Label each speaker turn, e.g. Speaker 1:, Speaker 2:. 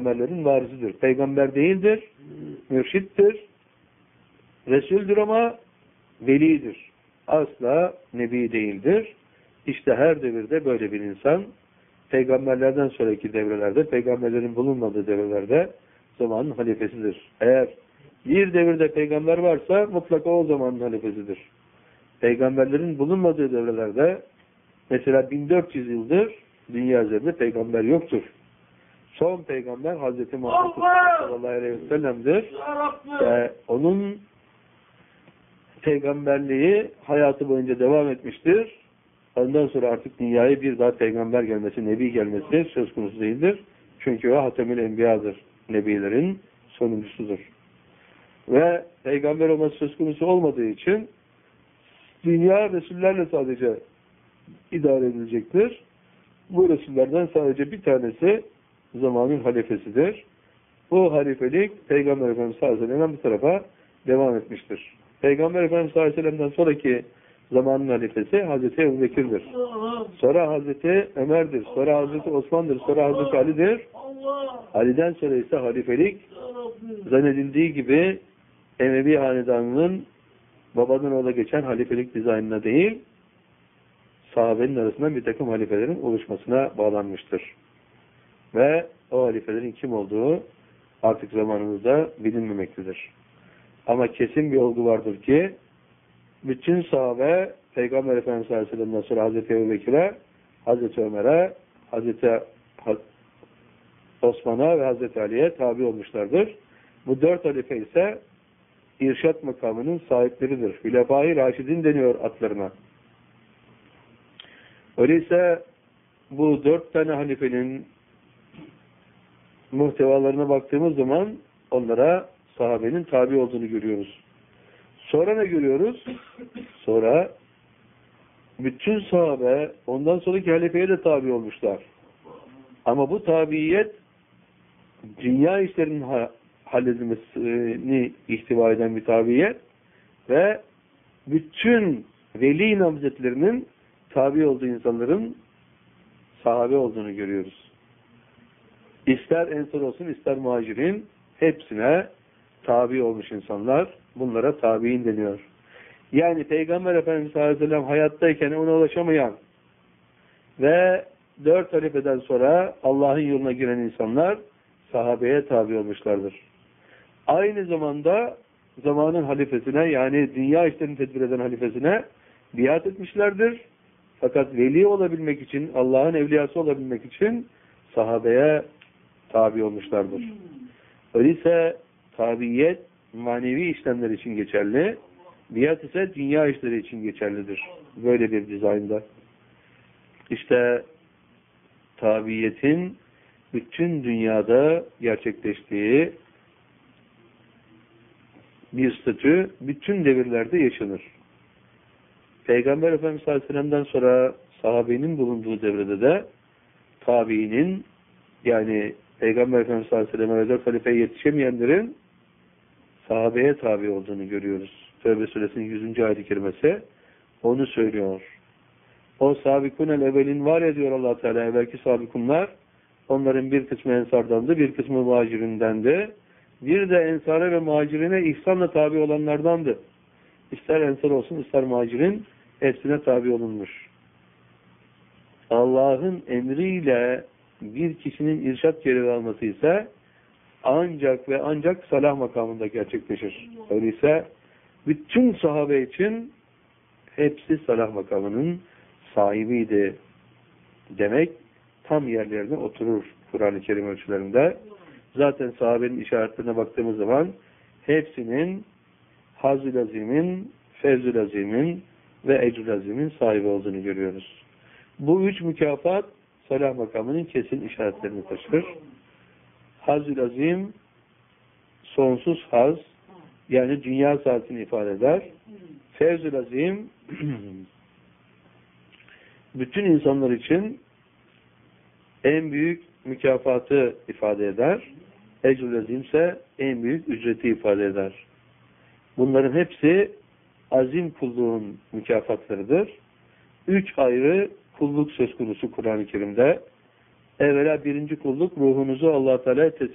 Speaker 1: peygamberlerin varisidir. Peygamber değildir, mürşittir, Resul'dür ama velidir. Asla nebi değildir. İşte her devirde böyle bir insan, peygamberlerden sonraki devrelerde, peygamberlerin bulunmadığı devrelerde zamanın halifesidir. Eğer bir devirde peygamber varsa mutlaka o zamanın halifesidir. Peygamberlerin bulunmadığı devrelerde mesela 1400 yıldır dünya üzerinde peygamber yoktur. Son peygamber Hazreti Muhammed sallallahu aleyhi ve sellem'dir. Ve onun peygamberliği hayatı boyunca devam etmiştir. Ondan sonra artık dünyaya bir daha peygamber gelmesi, nebi gelmesi söz konusu değildir. Çünkü o Hatemül Enbiya'dır. Nebilerin sonuncusudur. Ve peygamber olması söz konusu olmadığı için dünya Resullerle sadece idare edilecektir. Bu Resullerden sadece bir tanesi zamanın halifesidir. Bu halifelik Peygamber Efendimiz sallallahu aleyhi ve sellem'den bu tarafa devam etmiştir. Peygamber Efendimiz sallallahu aleyhi ve sellem'den sonraki zamanın halifesi Hazreti Ebubekir'dir. Sonra Hazreti Ömer'dir. Sonra Hazreti Osman'dır. Sonra Hazreti Ali'dir. Ali'den sonra ise halifelik zannedildiği gibi Emevi hanedanının babadan oğula geçen halifelik dizaynına değil, sahabenin arasından bir takım halifelerin oluşmasına bağlanmıştır. Ve o halifelerin kim olduğu artık zamanımızda bilinmemektedir. Ama kesin bir olgu vardır ki bütün sahabe Peygamber Efendimiz sallallahu aleyhi ve sellem'den sonra Hazreti Ebubekir'e, Hazreti Ömer'e, Hazreti Osman'a ve Hazreti Ali'ye tabi olmuşlardır. Bu dört halife ise irşat makamının sahipleridir. Hülefâ-i Raşidin deniyor atlarına. Öyleyse bu dört tane halifenin muhtevalarına baktığımız zaman onlara sahabenin tabi olduğunu görüyoruz. Sonra ne görüyoruz? Sonra bütün sahabe ondan sonraki halifeye de tabi olmuşlar. Ama bu tabiyet dünya işlerinin halledilmesini ihtiva eden bir tabiyet ve bütün veli namzetlerinin tabi olduğu insanların sahabe olduğunu görüyoruz. İster ensar olsun, ister muhacirin hepsine tabi olmuş insanlar. Bunlara tabi'in deniyor. Yani Peygamber Efendimiz sallallahu aleyhi ve sellem hayattayken ona ulaşamayan ve dört halifeden sonra Allah'ın yoluna giren insanlar sahabeye tabi olmuşlardır. Aynı zamanda zamanın halifesine, yani dünya işlerini tedbir eden halifesine biat etmişlerdir. Fakat veli olabilmek için, Allah'ın evliyası olabilmek için sahabeye tabi olmuşlardır. Öyleyse tabiyet manevi işlemler için geçerli, biat ise dünya işleri için geçerlidir. Böyle bir dizaynda. İşte tabiyetin bütün dünyada gerçekleştiği bir statü bütün devirlerde yaşanır. Peygamber Efendimiz sallallahu aleyhi ve sellem'den sonra sahabenin bulunduğu devrede de tabiinin, yani Peygamber Efendimiz sallallahu aleyhi ve sellem ve dört halifeye yetişemeyenlerin sahabeye tabi olduğunu görüyoruz. Tevbe suresinin 100. ayet-i kerimesi onu söylüyor. O sabikunel evvelin var ya diyor Allah Teala, evvelki sabikunlar, onların bir kısmı ensardandı, bir kısmı muhacirindendi. Bir de ensara ve muhacirine ihsanla tabi olanlardandı. İster ensar olsun, ister muhacirin hepsine tabi olunmuş. Allah'ın emriyle bir kişinin irşat görevi alması ise ancak ve ancak salah makamında gerçekleşir. Öyleyse bütün sahabe için hepsi salah makamının sahibiydi demek tam yerlerine oturur Kur'an-ı Kerim ölçülerinde. Zaten sahabenin işaretlerine baktığımız zaman hepsinin Hazül Azim'in, Fevzül Azim'in ve Ecrül Azim'in sahibi olduğunu görüyoruz. Bu üç mükafat salah makamının kesin işaretlerini taşır. Hazül Azim sonsuz haz, yani dünya saatini ifade eder. Fevzül Azim bütün insanlar için en büyük mükafatı ifade eder. Ecrül Azim ise en büyük ücreti ifade eder. Bunların hepsi azim kulluğun mükafatlarıdır. Üç ayrı kulluk söz konusu Kur'an-ı Kerim'de. Evvela birinci kulluk, ruhunuzu Allah-u Teala'ya teslim